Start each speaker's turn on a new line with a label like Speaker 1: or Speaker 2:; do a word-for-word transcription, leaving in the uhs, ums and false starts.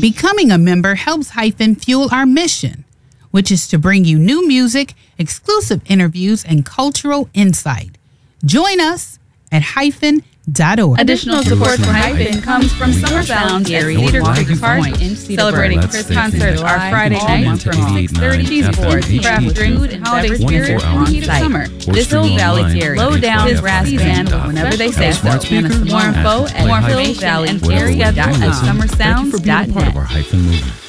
Speaker 1: Becoming a member helps Hyphen fuel our mission, which is to bring you new music, exclusive interviews, and cultural insight. Join us at hyphen dot org.
Speaker 2: Additional support for Hyphen comes from Summer Sound at Cedar Creek Park, celebrating Chris concerts are Friday night from six thirty. Cheese boards, craft drinks, and holiday spirit in the heat of summer. This Hill Valley Dairy, low down his brass band whenever they say so. More info at more Hill Valley area at summer sounds dot net.